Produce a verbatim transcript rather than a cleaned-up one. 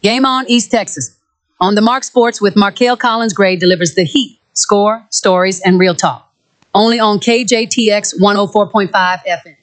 Game on, East Texas. On the Mark Sports with Markel Collins Gray delivers the heat, score, stories, and real talk. Only on K J T X one oh four point five F M.